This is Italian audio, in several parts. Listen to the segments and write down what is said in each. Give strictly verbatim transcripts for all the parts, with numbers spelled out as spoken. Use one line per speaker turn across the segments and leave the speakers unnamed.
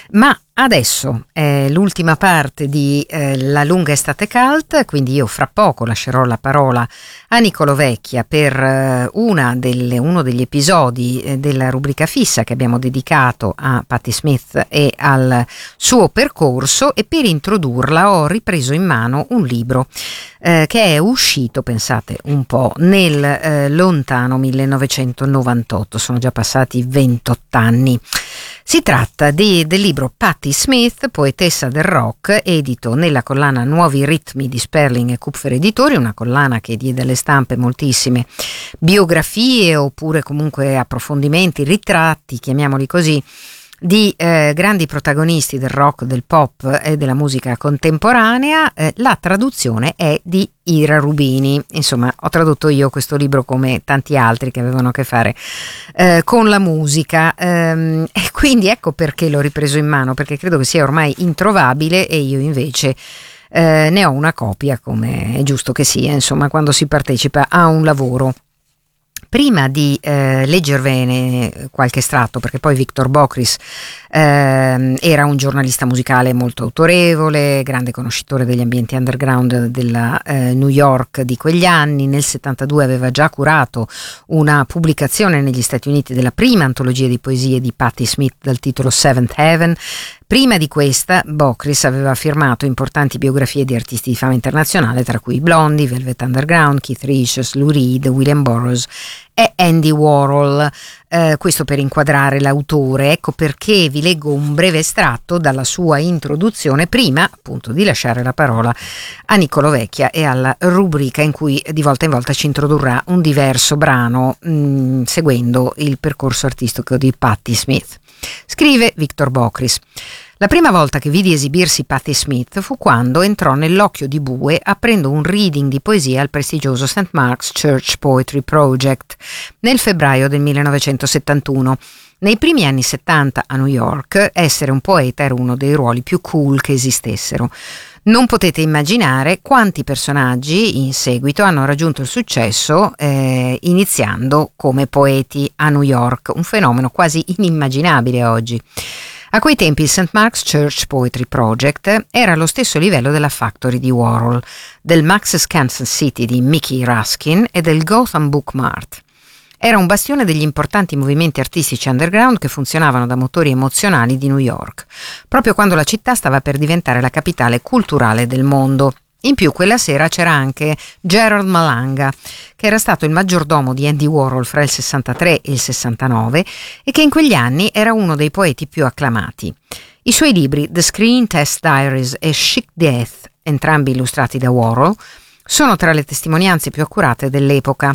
Ma adesso è l'ultima parte di eh, La lunga estate cult, quindi io fra poco lascerò la parola a Nicolò Vecchia per eh, una delle, uno degli episodi eh, della rubrica fissa che abbiamo dedicato a Patti Smith e al suo percorso, e per introdurla ho ripreso in mano un libro eh, che è uscito, pensate un po', nel eh, lontano millenovecentonovantotto, sono già passati ventotto anni. Si tratta di, del libro Patti Smith, poetessa del rock, edito nella collana Nuovi ritmi di Sperling e Kupfer Editori, una collana che diede alle stampe moltissime biografie oppure comunque approfondimenti, ritratti, chiamiamoli così, di eh, grandi protagonisti del rock, del pop e della musica contemporanea. Eh, la traduzione è di Ira Rubini. Insomma, ho tradotto io questo libro come tanti altri che avevano a che fare eh, con la musica, ehm, e quindi ecco perché l'ho ripreso in mano, perché credo che sia ormai introvabile e io invece eh, ne ho una copia, come è giusto che sia, insomma, quando si partecipa a un lavoro. Prima di eh, leggervene qualche estratto, perché poi Victor Bockris eh, era un giornalista musicale molto autorevole, grande conoscitore degli ambienti underground della eh, New York di quegli anni. Nel settantadue aveva già curato una pubblicazione negli Stati Uniti della prima antologia di poesie di Patti Smith dal titolo Seventh Heaven. Prima di questa, Bockris aveva firmato importanti biografie di artisti di fama internazionale, tra cui Blondie, Velvet Underground, Keith Richards, Lou Reed, William Burroughs e Andy Warhol. Eh, questo per inquadrare l'autore. Ecco perché vi leggo un breve estratto dalla sua introduzione, prima appunto di lasciare la parola a Nicolò Vecchia e alla rubrica in cui di volta in volta ci introdurrà un diverso brano mh, seguendo il percorso artistico di Patti Smith. Scrive Victor Bockris: la prima volta che vidi esibirsi Patti Smith fu quando entrò nell'Occhio di Bue aprendo un reading di poesia al prestigioso Saint Mark's Church Poetry Project nel febbraio del millenovecentosettantuno. Nei primi anni settanta a New York essere un poeta era uno dei ruoli più cool che esistessero. Non potete immaginare quanti personaggi in seguito hanno raggiunto il successo eh, iniziando come poeti a New York, un fenomeno quasi inimmaginabile oggi. A quei tempi il Saint Mark's Church Poetry Project era allo stesso livello della Factory di Warhol, del Max's Kansas City di Mickey Ruskin e del Gotham Book Mart. Era un bastione degli importanti movimenti artistici underground che funzionavano da motori emozionali di New York, proprio quando la città stava per diventare la capitale culturale del mondo. In più quella sera c'era anche Gerald Malanga, che era stato il maggiordomo di Andy Warhol fra il sessantatré e il sessantanove e che in quegli anni era uno dei poeti più acclamati. I suoi libri The Screen Test Diaries e Chic Death, entrambi illustrati da Warhol, sono tra le testimonianze più accurate dell'epoca.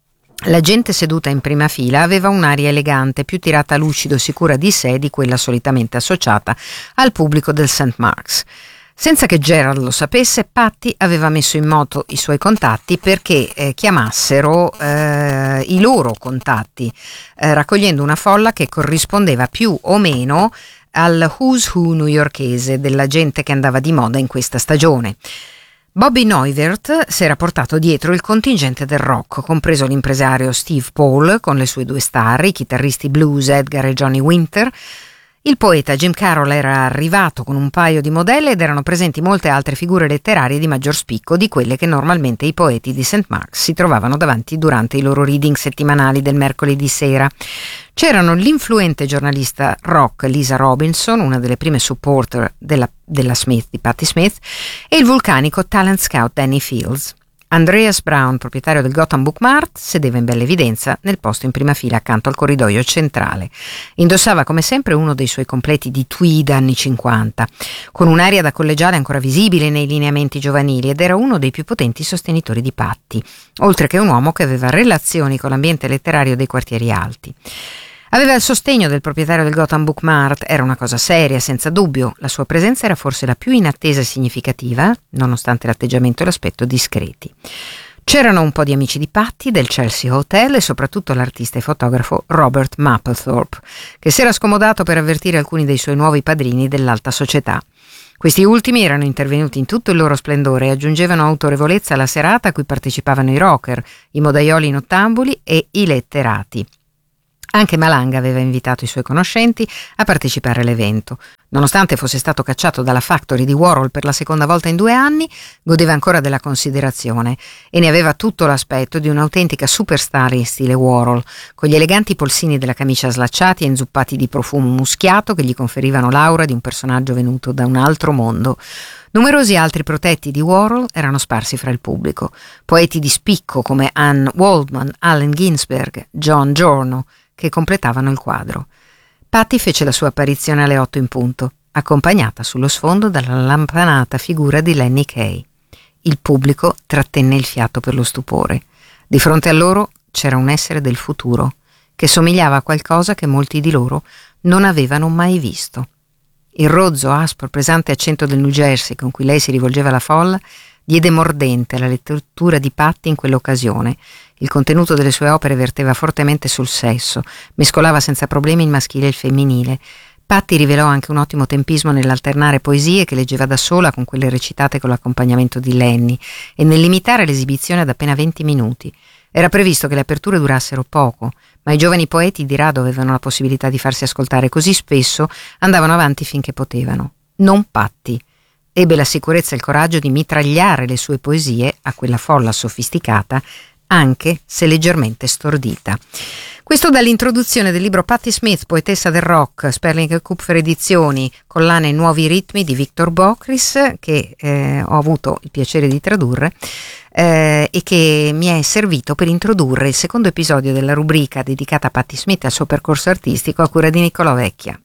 La gente seduta in prima fila aveva un'aria elegante, più tirata a lucido e sicura di sé di quella solitamente associata al pubblico del Saint Mark's. Senza che Gerald lo sapesse, Patti aveva messo in moto i suoi contatti perché eh, chiamassero eh, i loro contatti, eh, raccogliendo una folla che corrispondeva più o meno al who's who newyorkese della gente che andava di moda in questa stagione. Bobby Neuwirth si era portato dietro il contingente del rock, compreso l'impresario Steve Paul con le sue due star, i chitarristi blues Edgar e Johnny Winter. Il poeta Jim Carroll era arrivato con un paio di modelle ed erano presenti molte altre figure letterarie di maggior spicco di quelle che normalmente i poeti di Saint Mark's si trovavano davanti durante i loro reading settimanali del mercoledì sera. C'erano l'influente giornalista rock Lisa Robinson, una delle prime supporter della, della Smith, di Patti Smith, e il vulcanico talent scout Danny Fields. Andreas Brown, proprietario del Gotham Book Mart, sedeva in bella evidenza nel posto in prima fila accanto al corridoio centrale. Indossava come sempre uno dei suoi completi di tweed anni cinquanta, con un'aria da collegiale ancora visibile nei lineamenti giovanili, ed era uno dei più potenti sostenitori di Patti, oltre che un uomo che aveva relazioni con l'ambiente letterario dei quartieri alti. Aveva il sostegno del proprietario del Gotham Book Mart, era una cosa seria, senza dubbio. La sua presenza era forse la più inattesa e significativa, nonostante l'atteggiamento e l'aspetto discreti. C'erano un po' di amici di Patti del Chelsea Hotel e soprattutto l'artista e fotografo Robert Mapplethorpe, che si era scomodato per avvertire alcuni dei suoi nuovi padrini dell'alta società. Questi ultimi erano intervenuti in tutto il loro splendore e aggiungevano autorevolezza alla serata a cui partecipavano i rocker, i modaioli nottambuli e i letterati. Anche Malanga aveva invitato i suoi conoscenti a partecipare all'evento. Nonostante fosse stato cacciato dalla Factory di Warhol per la seconda volta in due anni, godeva ancora della considerazione e ne aveva tutto l'aspetto di un'autentica superstar in stile Warhol, con gli eleganti polsini della camicia slacciati e inzuppati di profumo muschiato che gli conferivano l'aura di un personaggio venuto da un altro mondo. Numerosi altri protetti di Warhol erano sparsi fra il pubblico, poeti di spicco come Anne Waldman, Allen Ginsberg, John Giorno, che completavano il quadro. Patty fece la sua apparizione alle otto in punto, accompagnata sullo sfondo dalla lampanata figura di Lenny Kaye. Il pubblico trattenne il fiato per lo stupore. Di fronte a loro c'era un essere del futuro, che somigliava a qualcosa che molti di loro non avevano mai visto. Il rozzo, aspro, pesante accento del New Jersey con cui lei si rivolgeva alla folla diede mordente alla lettura di Patty in quell'occasione. Il contenuto delle sue opere verteva fortemente sul sesso, mescolava senza problemi il maschile e il femminile. Patty rivelò anche un ottimo tempismo nell'alternare poesie che leggeva da sola con quelle recitate con l'accompagnamento di Lenny e nel limitare l'esibizione ad appena venti minuti. Era previsto che le aperture durassero poco, ma i giovani poeti di rado avevano la possibilità di farsi ascoltare, così spesso andavano avanti finché potevano. Non Patty. Ebbe la sicurezza e il coraggio di mitragliare le sue poesie a quella folla sofisticata, anche se leggermente stordita. Questo dall'introduzione del libro Patti Smith, poetessa del rock, Sperling e Kupfer Edizioni, collane Nuovi ritmi di Victor Bockris, che eh, ho avuto il piacere di tradurre eh, e che mi è servito per introdurre il secondo episodio della rubrica dedicata a Patti Smith e al suo percorso artistico a cura di Niccolò Vecchia.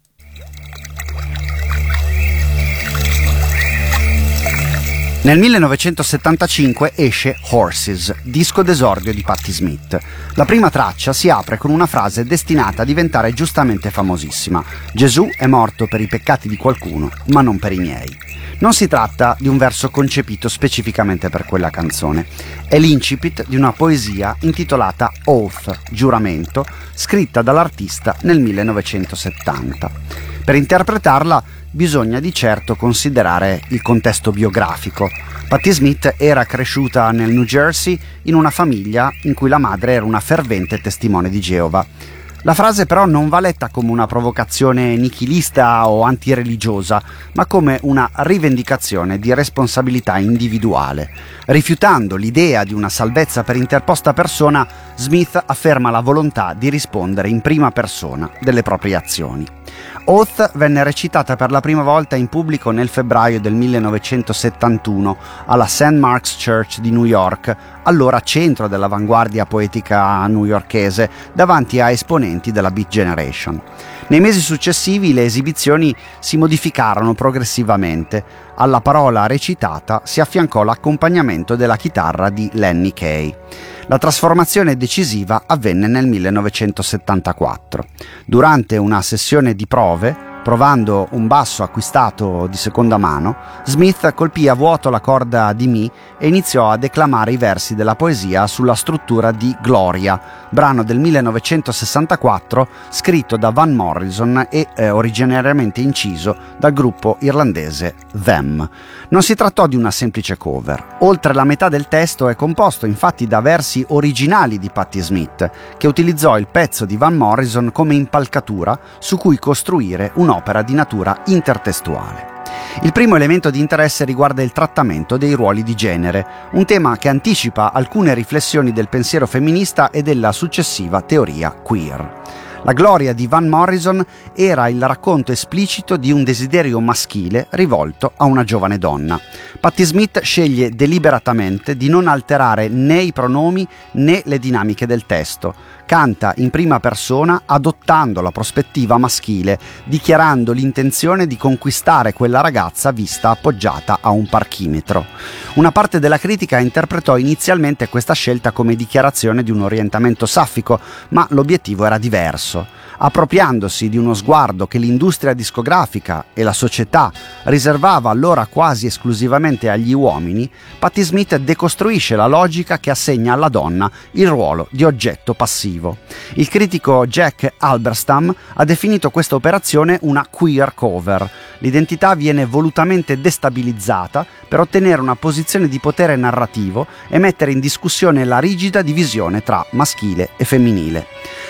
Nel millenovecentosettantacinque esce Horses, disco d'esordio di Patti Smith. La prima traccia si apre con una frase destinata a diventare giustamente famosissima: Gesù è morto per i peccati di qualcuno, ma non per i miei. Non si tratta di un verso concepito specificamente per quella canzone, è l'incipit di una poesia intitolata Oath, giuramento, scritta dall'artista nel millenovecentosettanta. Per interpretarla bisogna di certo considerare il contesto biografico. Patti Smith era cresciuta nel New Jersey in una famiglia in cui la madre era una fervente testimone di Geova. La frase però non va letta come una provocazione nichilista o antireligiosa, ma come una rivendicazione di responsabilità individuale. Rifiutando l'idea di una salvezza per interposta persona, Smith afferma la volontà di rispondere in prima persona delle proprie azioni. Oath venne recitata per la prima volta in pubblico nel febbraio del millenovecentosettantuno alla Saint Mark's Church di New York, allora centro dell'avanguardia poetica newyorkese, davanti a esponenti della Beat Generation. Nei mesi successivi le esibizioni si modificarono progressivamente. Alla parola recitata si affiancò l'accompagnamento della chitarra di Lenny Kaye. La trasformazione decisiva avvenne nel millenovecentosettantaquattro. Durante una sessione di prove, provando un basso acquistato di seconda mano, Smith colpì a vuoto la corda di Mi e iniziò a declamare i versi della poesia sulla struttura di Gloria, brano del millenovecentosessantaquattro scritto da Van Morrison e eh, originariamente inciso dal gruppo irlandese Them. Non si trattò di una semplice cover. Oltre la metà del testo è composto infatti da versi originali di Patti Smith, che utilizzò il pezzo di Van Morrison come impalcatura su cui costruire un'opera di natura intertestuale. Il primo elemento di interesse riguarda il trattamento dei ruoli di genere, un tema che anticipa alcune riflessioni del pensiero femminista e della successiva teoria queer. La Gloria di Van Morrison era il racconto esplicito di un desiderio maschile rivolto a una giovane donna. Patti Smith sceglie deliberatamente di non alterare né i pronomi né le dinamiche del testo. Canta in prima persona adottando la prospettiva maschile, dichiarando l'intenzione di conquistare quella ragazza vista appoggiata a un parchimetro. Una parte della critica interpretò inizialmente questa scelta come dichiarazione di un orientamento saffico, ma l'obiettivo era diverso. Appropriandosi di uno sguardo che l'industria discografica e la società riservava allora quasi esclusivamente agli uomini, Patti Smith decostruisce la logica che assegna alla donna il ruolo di oggetto passivo. Il critico Jack Halberstam ha definito questa operazione una queer cover. L'identità viene volutamente destabilizzata per ottenere una posizione di potere narrativo e mettere in discussione la rigida divisione tra maschile e femminile.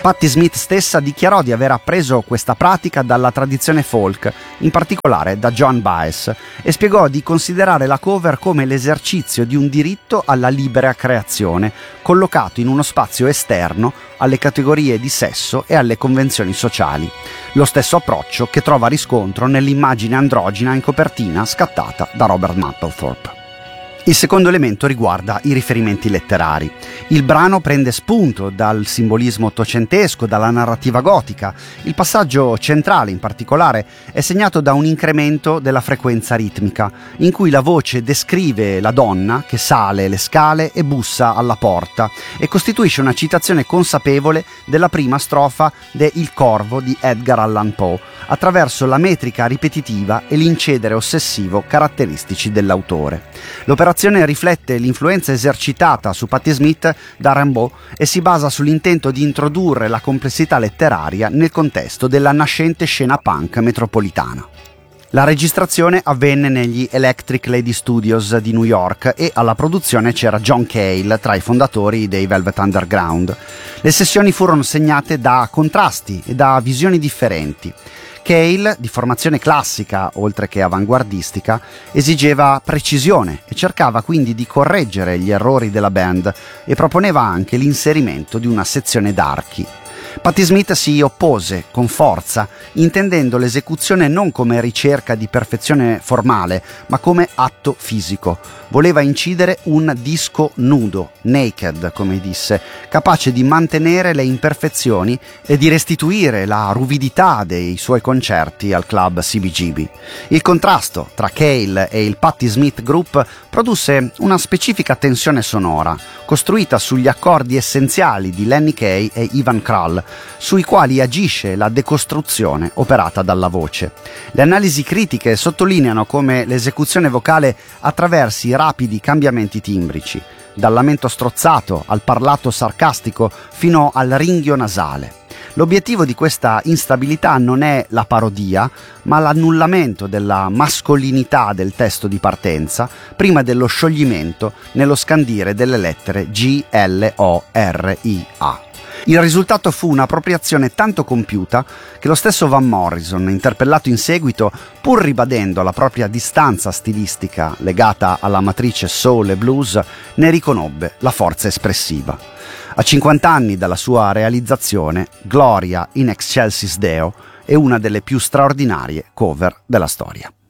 Patti Smith stessa dichiarò di aver appreso questa pratica dalla tradizione folk, in particolare da Joan Baez, e spiegò di considerare la cover come l'esercizio di un diritto alla libera creazione, collocato in uno spazio esterno alle categorie di sesso e alle convenzioni sociali. Lo stesso approccio che trova riscontro nell'immagine androgina in copertina scattata da Robert Mapplethorpe. Il secondo elemento riguarda i riferimenti letterari. Il brano prende spunto dal simbolismo ottocentesco, dalla narrativa gotica. Il passaggio centrale, in particolare, è segnato da un incremento della frequenza ritmica, in cui la voce descrive la donna che sale le scale e bussa alla porta e costituisce una citazione consapevole della prima strofa de Il Corvo di Edgar Allan Poe, attraverso la metrica ripetitiva e l'incedere ossessivo caratteristici dell'autore. L'operazione riflette l'influenza esercitata su Patti Smith da Rimbaud e si basa sull'intento di introdurre la complessità letteraria nel contesto della nascente scena punk metropolitana. La registrazione avvenne negli Electric Lady Studios di New York e alla produzione c'era John Cale tra i fondatori dei Velvet Underground. Le sessioni furono segnate da contrasti e da visioni differenti. Cale, di formazione classica oltre che avanguardistica, esigeva precisione e cercava quindi di correggere gli errori della band e proponeva anche l'inserimento di una sezione d'archi. Patti Smith si oppose con forza, intendendo l'esecuzione non come ricerca di perfezione formale, ma come atto fisico. Voleva incidere un disco nudo, naked, come disse, capace di mantenere le imperfezioni e di restituire la ruvidità dei suoi concerti al club C B G B. Il contrasto tra Cale e il Patti Smith Group produsse una specifica tensione sonora, costruita sugli accordi essenziali di Lenny Kaye e Ivan Krall, sui quali agisce la decostruzione operata dalla voce. Le analisi critiche sottolineano come l'esecuzione vocale attraversi rapidi cambiamenti timbrici, dal lamento strozzato al parlato sarcastico fino al ringhio nasale. L'obiettivo di questa instabilità non è la parodia, ma l'annullamento della mascolinità del testo di partenza prima dello scioglimento nello scandire delle lettere G L O R I A. Il risultato fu un'appropriazione tanto compiuta che lo stesso Van Morrison, interpellato in seguito, pur ribadendo la propria distanza stilistica legata alla matrice soul e blues, ne riconobbe la forza espressiva. A cinquanta anni dalla sua realizzazione, Gloria in Excelsis Deo è una delle più straordinarie cover della storia.